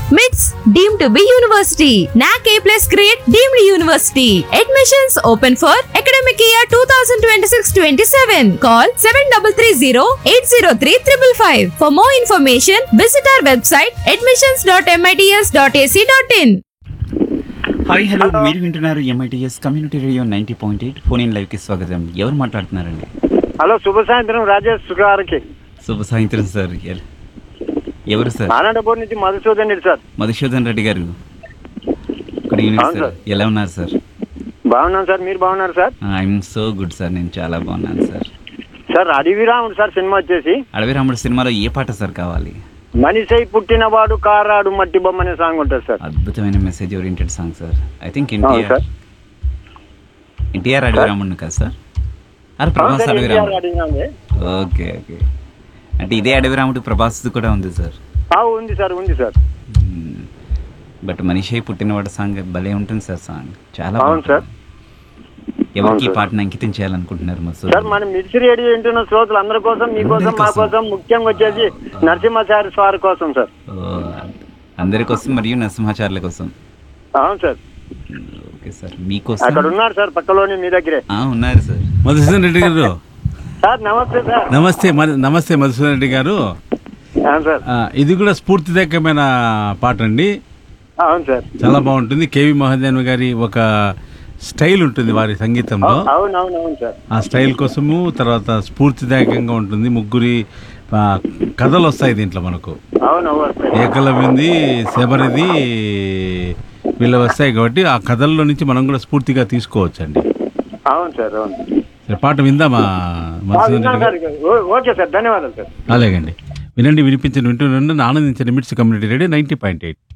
MITS deemed to be university. NAC A+ grade deemed university. Admissions open for academic year 2026-27. Call 7330-803-555. For more information, visit our website admissions.mits.ac.in. Hi hello, మీరు వింటున్నారు MITS community radio 90.8 phone in live కి స్వాగతం. ఎవరు మాట్లాడుతున్నారండి? Hello, శుభ సాయంత్రం రాజేష్ గారికి. శుభ సాయంత్రం సార్. ఎవరు సార్? ఆనందపూర్ నుంచి మధుసూదన్ రెడ్డి సార్. మధుసూదన్ రెడ్డి గారు, గుడ్ ఈవినింగ్ సార్. ఎలా ఉన్నారు సార్? బాగున్నాను సార్, మీరు బాగున్నారు sir? I'm so good sir, నేను చాలా బాగున్నాను sir. Sir Adavi Ramudu sir cinema వచ్చేసి అడవిరాముడు సినిమాలో ఏ పాట సార్ కావాలి? మనిషై పుట్టినవాడు కారాడు మట్టి బొమ్మ అనే సాంగ్ ఉంటుంది సార్. అద్భుతమైన message oriented song sir. I think sir. NTR Adavi Ramudu కదా సార్? అరే ప్రభాస్ అడవిరాముడు. ఓకే ఓకే, అంటే ఇదే అడవిరాముడు ప్రభాస్ కూడా ఉంది సార్. ఉంది సార్, ఉంది సార్. బట్ మనిషి పుట్టినవాడు సాంగ్ భలే ఉంటుంది సార్. సాంగ్ చాలా బాగుంది సార్. ఎవరికి ఈ పాటను అంకితం చేయాలనుకుంటున్నారు సార్? మన మిర్చి రేడియో వింటున్న శ్రోతలు అందరి కోసం, మీకోసం, మా కోసం, ముఖ్యంగా వచ్చేసి నరసింహాచార్య స్వామి కోసం సార్. అందరి కోసం మరియు నరసింహాచార్యుల కోసం. అవును సార్. ఓకే సార్, మీకోసం. అక్కడ ఉన్నారు సార్, పక్కలోని మీ దగ్గరే ఉన్నారు సార్. మధుసూదన్ రెడ్డి గారు సార్. నమస్తే సార్. నమస్తే మధుసూదన్ రెడ్డి గారు. సార్ ఇది కూడా స్ఫూర్తిదాయకమైన పాట అండి. అవును సార్, చాలా బాగుంటుంది. కేవి మహాదేవన్ గారి ఒక స్టైల్ ఉంటుంది వారి సంగీతంలో. అవునవునవును సార్. ఆ స్టైల్ కోసము, తర్వాత స్ఫూర్తిదాయకంగా ఉంటుంది. ముగ్గురి కథలు వస్తాయి దీంట్లో మనకు. ఏకలవ్యంది, శబరిది, వీళ్ళు వస్తాయి కాబట్టి ఆ కథల్లో నుంచి మనం కూడా స్ఫూర్తిగా తీసుకోవచ్చు అండి. అవును సార్, అవును. పాట విందామా మధుసూదన్ రెడ్డి గారు? ఓకే సార్, ధన్యవాదాలు సార్. అలాగండి, వినండి, వినిపించండి, వింటూ ఆనందించండి. మిట్స్ కమ్యూనిటీ రేడియో 90.8.